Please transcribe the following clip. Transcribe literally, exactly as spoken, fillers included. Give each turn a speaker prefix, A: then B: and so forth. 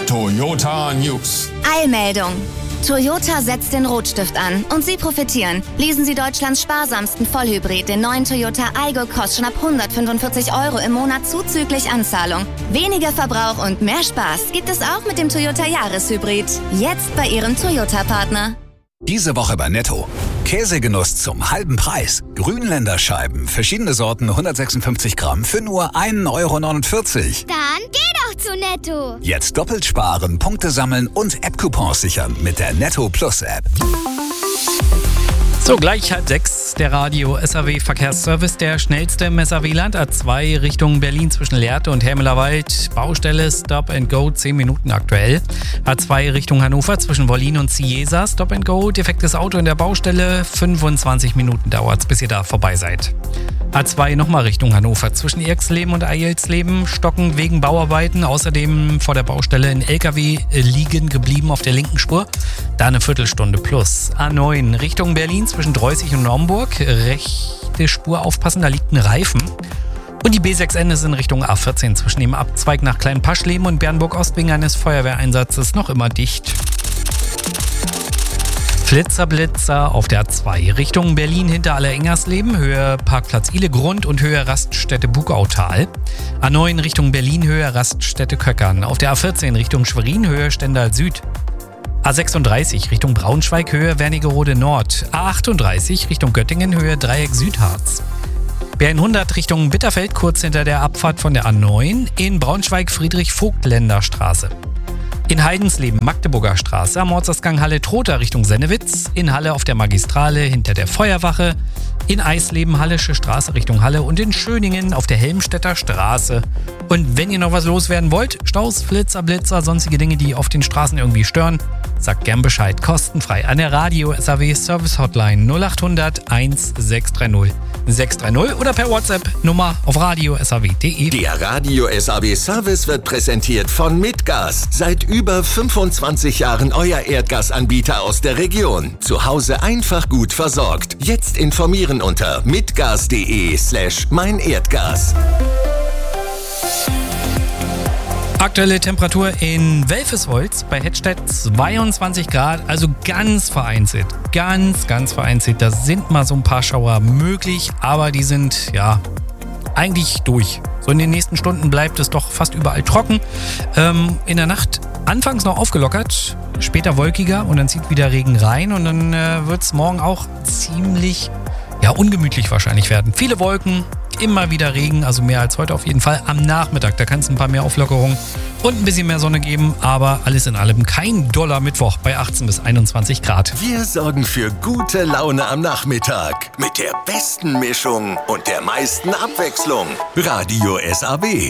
A: Toyota News.
B: Eilmeldung. Toyota setzt den Rotstift an und Sie profitieren. Leasen Sie Deutschlands sparsamsten Vollhybrid, den neuen Toyota Aygo, kostet schon ab hundertfünfundvierzig Euro im Monat zuzüglich Anzahlung. Weniger Verbrauch und mehr Spaß gibt es auch mit dem Toyota Jahreshybrid. Jetzt bei Ihrem Toyota-Partner.
C: Diese Woche bei Netto. Käsegenuss zum halben Preis. Grünländer Scheiben, verschiedene Sorten, hundertsechsundfünfzig Gramm für nur ein Euro neunundvierzig.
D: Dann geh doch zu Netto.
C: Jetzt doppelt sparen, Punkte sammeln und App-Coupons sichern mit der Netto Plus App.
E: So, gleich halb sechs, der Radio S A W Verkehrsservice, der schnellste im S A W-Land, A zwei Richtung Berlin zwischen Lehrte und Hermelerwald, Baustelle Stop and Go, zehn Minuten aktuell. A zwei Richtung Hannover zwischen Wollin und Ciesa, Stop and Go, defektes Auto in der Baustelle, fünfundzwanzig Minuten dauert's, bis ihr da vorbei seid. A zwei nochmal Richtung Hannover zwischen Irxleben und Eilsleben, stockend wegen Bauarbeiten, außerdem vor der Baustelle ein L K W liegen geblieben auf der linken Spur, da eine Viertelstunde plus. A neun Richtung Berlin zwischen Dreußig und Naumburg, rechte Spur aufpassen, da liegt ein Reifen. Und die B sechs N ist in Richtung A vierzehn zwischen dem Abzweig nach Kleinpaschleben und Bernburg-Ost wegen eines Feuerwehreinsatzes noch immer dicht. Flitzer Blitzer auf der A zwei Richtung Berlin hinter Aller-Ingersleben, Höhe Parkplatz Ihlegrund und Höhe Raststätte Bugautal. A neun Richtung Berlin, Höhe Raststätte Köckern. Auf der A vierzehn Richtung Schwerin, Höhe Stendal Süd. A sechsunddreißig Richtung Braunschweig, Höhe Wernigerode Nord. A achtunddreißig Richtung Göttingen, Höhe Dreieck Südharz. B hundert Richtung Bitterfeld, kurz hinter der Abfahrt von der A neun. In Braunschweig Friedrich-Vogt-Länder-Straße. In Heidensleben Magdeburger Straße, am Ortsausgang Halle-Trotha Richtung Sennewitz. In Halle auf der Magistrale hinter der Feuerwache. In Eisleben Hallische Straße Richtung Halle und in Schöningen auf der Helmstedter Straße. Und wenn ihr noch was loswerden wollt, Staus, Flitzer, Blitzer, sonstige Dinge, die auf den Straßen irgendwie stören, sagt gern Bescheid, kostenfrei an der Radio S A W Service Hotline null achthundert eintausendsechshundertdreißig sechshundertdreißig oder per WhatsApp Nummer auf radio s a w punkt d e.
F: Der Radio S A W Service wird präsentiert von Mitgas. Seit über fünfundzwanzig Jahren euer Erdgasanbieter aus der Region. Zu Hause einfach gut versorgt. Jetzt informieren unter mitgas.de slash mein Erdgas.
E: Aktuelle Temperatur in Welfesholz bei Hettstedt zweiundzwanzig Grad, also ganz vereinzelt, ganz, ganz vereinzelt. Da sind mal so ein paar Schauer möglich, aber die sind, ja, eigentlich durch. So in den nächsten Stunden bleibt es doch fast überall trocken. Ähm, in der Nacht anfangs noch aufgelockert, später wolkiger und dann zieht wieder Regen rein und dann äh, wird es morgen auch ziemlich, ja, ungemütlich wahrscheinlich werden. Viele Wolken, immer wieder Regen, also mehr als heute auf jeden Fall. Am Nachmittag, da kann es ein paar mehr Auflockerungen und ein bisschen mehr Sonne geben, aber alles in allem kein doller Mittwoch bei achtzehn bis einundzwanzig Grad.
F: Wir sorgen für gute Laune am Nachmittag mit der besten Mischung und der meisten Abwechslung. Radio S A W.